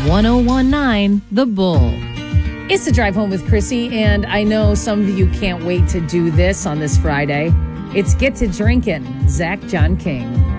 1019 The Bull. It's the Drive Home with Chrissy, and I know some of you can't wait to do this on this Friday. It's Get to Drinkin', Zach John King.